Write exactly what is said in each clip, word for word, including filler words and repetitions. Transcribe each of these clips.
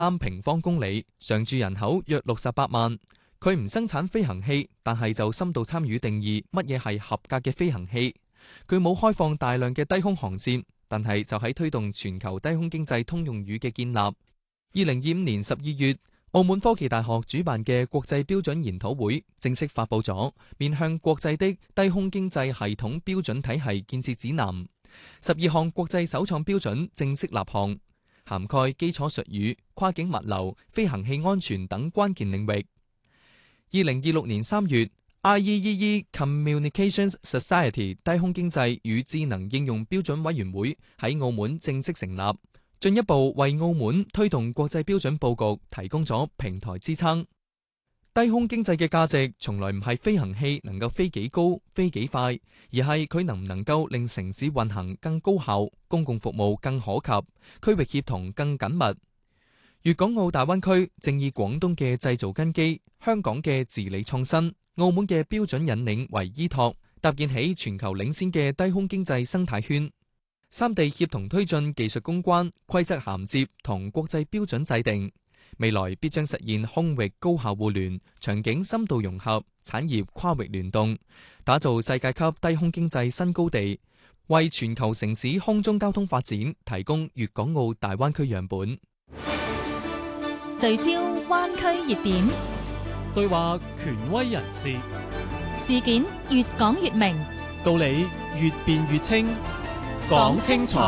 三平方公里，常住人口約六十八萬。佢唔生產飛行器，但係就深度參與定義乜嘢係合格嘅飛行器。佢冇開放大量嘅低空航線，但係就喺推動全球低空經濟通用語嘅建立。二零二五年十二月，澳門科技大學主辦嘅國際標準研討會正式發佈咗面向國際的低空經濟系統標準體系建設指南，十二項國際首創標準正式立項，涵蓋基礎術語、跨境物流、飛行器安全等關鍵領域。二零二六年三月，I E E E Communications Society 低空經濟與智能應用標準委員會喺澳門正式成立，進一步為澳門推動國際標準佈局提供咗平台支撐。低空經濟嘅價值從來唔係飛行器能夠飛幾高、飛幾快，而係佢能唔能夠令城市運行更高效、公共服務更可及、區域協同更緊密。粵港澳大灣區正以廣東嘅製造根基、香港嘅治理創新、澳門嘅標準引領為依託，搭建起全球領先嘅低空經濟生態圈。三地協同推進技術攻關、規則銜接同國際標準制定，未來必將實現空域高效互聯、場景深度融合、產業跨域聯動，打造世界級低空經濟新高地，為全球城市空中交通發展提供粵港澳大灣區樣本。 聚焦灣區熱點， 對話權威人士， 事件越講越明， 道理越辯越清。講清楚，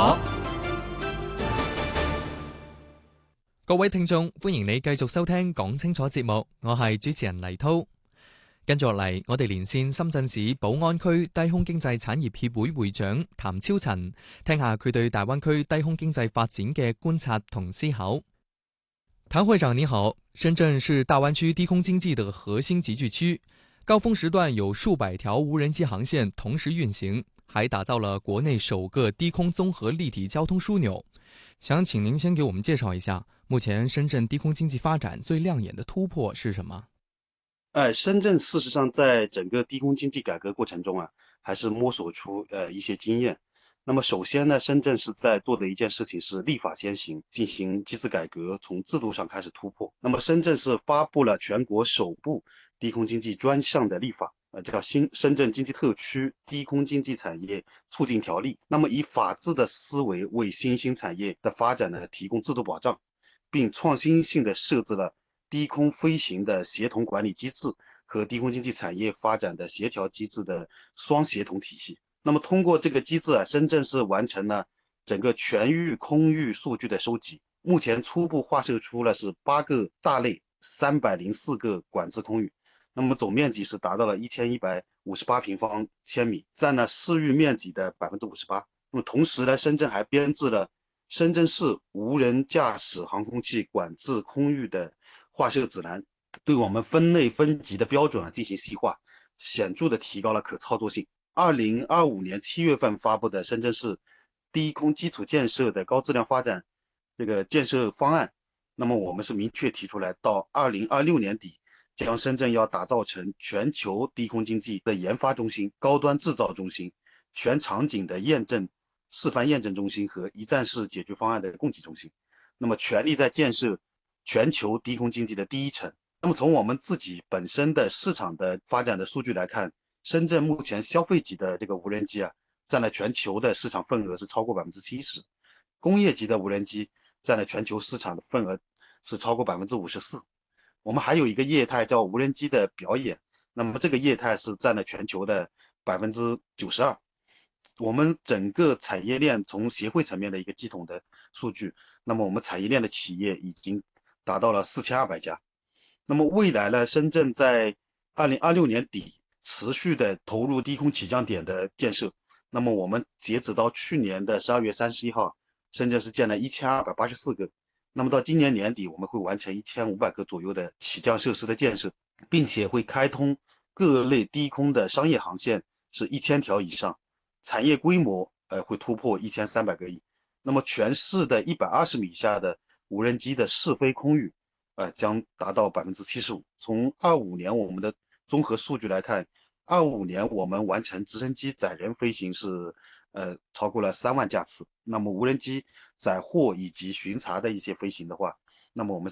各位聽眾，歡迎你繼續收聽講清楚節目，我係主持人黎濤。跟住落嚟，我哋連線深圳市寶安區低空經濟產業協會會長譚超塵，聽下佢對大灣區低空經濟發展嘅觀察同思考。譚會長你好，深圳是大灣區低空經濟的核心集聚區，高峰時段有數百條無人機航線同時運行，還打造了國內首個低空綜合立體交通樞紐。想請您先給我們介紹一下，目前深圳低空經濟發展最亮眼的突破是什麼？ 呃，深圳事實上在整個低空經濟改革過程中啊，還是摸索出呃一些經驗。那麼首先呢，深圳是在做的一件事情是立法先行，進行機制改革，從制度上開始突破。那麼深圳是發布了全國首部低空經濟專項的立法，呃，叫《新深圳經濟特區低空經濟產業促進條例》。那麼以法治的思維為新興產業的發展呢提供制度保障，並創新性的設置了低空飛行的協同管理機制和低空經濟產業發展的協調機制的雙協同體系。那麼通過這個機制啊，深圳是完成了整個全域空域數據的收集，目前初步劃設出了是八個大類，三百零四個管制空域，那麼總面積是達到了一千一百五十八平方千米，佔了市域面積的百分之五十八。那麼同時呢，深圳還編制了深圳市無人駕駛航空器管制空域的劃設指南，對我們分類分級的標準啊進行細化，顯著的提高了可操作性。二零二五年七月份發布的深圳市低空基礎建設的高質量發展這個建設方案，那麼我們是明確提出來，到二零二六年底，將深圳要打造成全球低空經濟的研發中心、高端製造中心、全場景的驗證、示範驗證中心和一站式解決方案的供給中心，那麼全力在建設全球低空經濟的第一城。那麼從我們自己本身的市場的發展的數據來看，深圳目前消費級的這個無人機啊，佔了全球的市場份額是超過百分之七十，工業級的無人機佔了全球市場的份額是超過百分之五十四。我們還有一個業態叫無人機的表演，那麼這個業態是佔了全球的百分之九十二。我們整個產業鏈從協會層面的一個系統的數據，那麼我們產業鏈的企業已經達到了四千二百家。那麼未來呢，深圳在二零二六年底持續的投入低空起降點的建設，那麼我們截止到去年的十二月三十一號，深圳是建了一千二百八十四個，那麼到今年年底我們會完成一千五百個左右的起降設施的建設，並且會開通各類低空的商業航線是一千條以上，產業規模呃會突破一千三百個億，那麼全市的一百二十米以下的無人機的試飛空域呃將達到百分之七十五。從二五年我們的綜合數據來看，二五年我們完成直升機載人飛行是呃超過了三萬架次，那麼無人機載貨以及巡查的一些飛行的話， 那麼我們